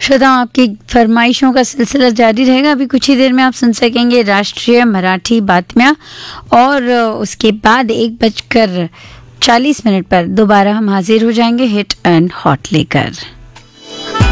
श्रोताओं, आपकी फरमाइशों का सिलसिला जारी रहेगा। अभी कुछ ही देर में आप सुन सकेंगे राष्ट्रीय मराठी बातम्या और उसके बाद 1:40 पर दोबारा हम हाजिर हो जाएंगे हिट एंड हॉट लेकर।